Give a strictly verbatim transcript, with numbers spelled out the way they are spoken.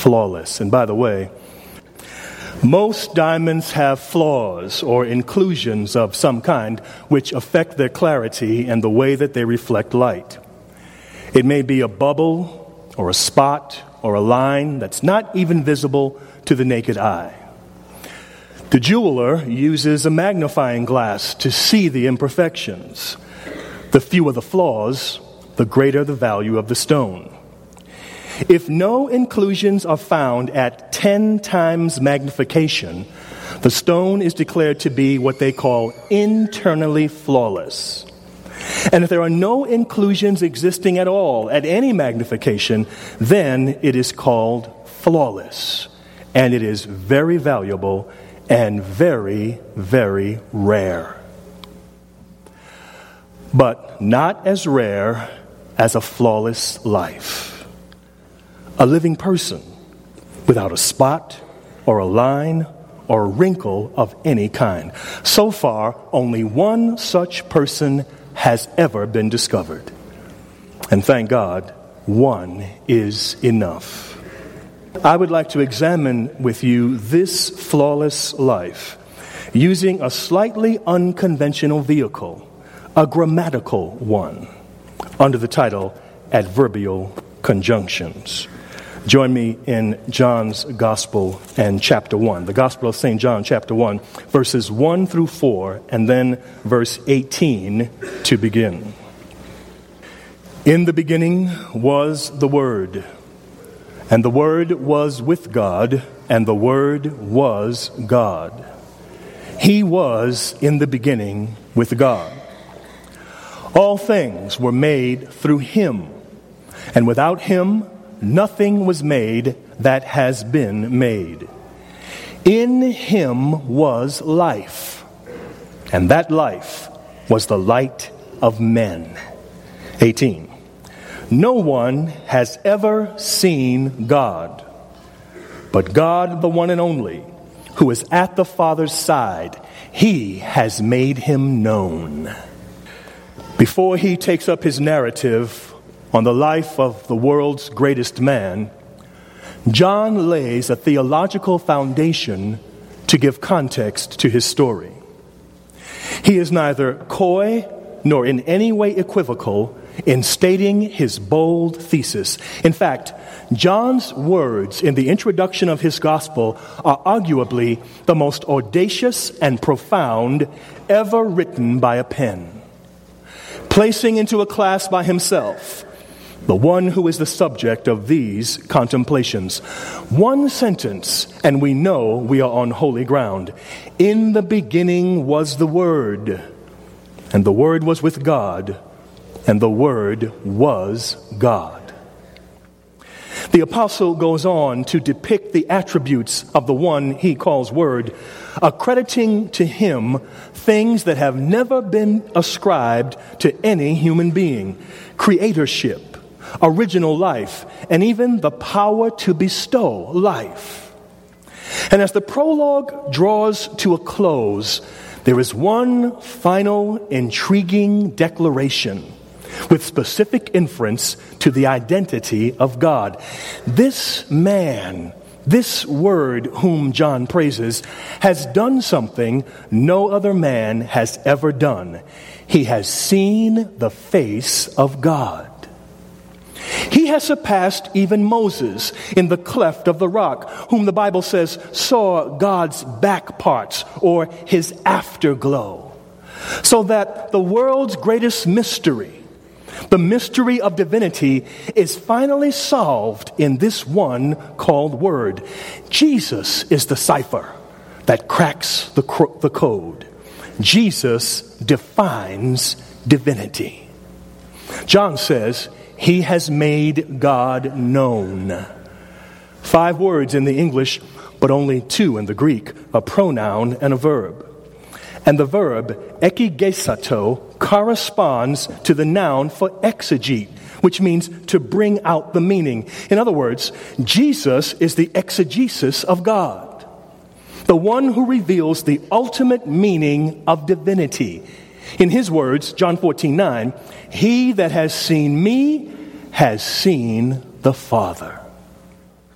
flawless. And by the way, most diamonds have flaws or inclusions of some kind which affect their clarity and the way that they reflect light. It may be a bubble or a spot or a line that's not even visible to the naked eye. The jeweler uses a magnifying glass to see the imperfections. The fewer the flaws, the greater the value of the stone. If no inclusions are found at ten times magnification, the stone is declared to be what they call internally flawless. And if there are no inclusions existing at all at any magnification, then it is called flawless. And it is very valuable and very, very rare. But not as rare as a flawless life. A living person without a spot or a line or a wrinkle of any kind. So far, only one such person has ever been discovered. And thank God, one is enough. I would like to examine with you this flawless life using a slightly unconventional vehicle, a grammatical one, under the title Adverbial Conjunctions. Join me in John's Gospel and chapter one. The Gospel of Saint John, chapter one, verses one through four, and then verse eighteen to begin. In the beginning was the Word, and the Word was with God, and the Word was God. He was in the beginning with God. All things were made through Him, and without Him nothing was made that has been made. In Him was life, and that life was the light of men. eighteen. No one has ever seen God, but God, the one and only, who is at the Father's side, He has made Him known. Before he takes up his narrative on the life of the world's greatest man, John lays a theological foundation to give context to his story. He is neither coy nor in any way equivocal in stating his bold thesis. In fact, John's words in the introduction of his gospel are arguably the most audacious and profound ever written by a pen. Placing into a class by himself the one who is the subject of these contemplations. One sentence, and we know we are on holy ground. In the beginning was the Word, and the Word was with God, and the Word was God. The apostle goes on to depict the attributes of the one he calls Word, accrediting to him things that have never been ascribed to any human being: creatorship, original life, and even the power to bestow life. And as the prologue draws to a close, there is one final intriguing declaration with specific inference to the identity of God. This man, this Word whom John praises, has done something no other man has ever done. He has seen the face of God. He has surpassed even Moses in the cleft of the rock, whom the Bible says saw God's back parts or his afterglow. So that the world's greatest mystery, the mystery of divinity, is finally solved in this one called Word. Jesus is the cipher that cracks the, cro- the code. Jesus defines divinity. John says, He has made God known. Five words in the English, but only two in the Greek, a pronoun and a verb. And the verb ekigesato corresponds to the noun for exegete, which means to bring out the meaning. In other words, Jesus is the exegesis of God, the one who reveals the ultimate meaning of divinity. In his words, John fourteen nine, he that has seen me has seen the Father.